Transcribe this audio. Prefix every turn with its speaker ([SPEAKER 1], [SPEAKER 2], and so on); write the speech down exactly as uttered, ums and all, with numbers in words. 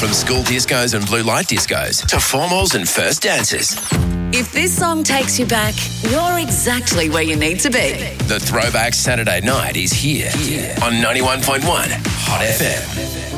[SPEAKER 1] From school discos and blue light discos to formals and first dances.
[SPEAKER 2] If this song takes you back, you're exactly where you need to be.
[SPEAKER 1] The Throwback Saturday Night is here, here on ninety-one point one Hot F M.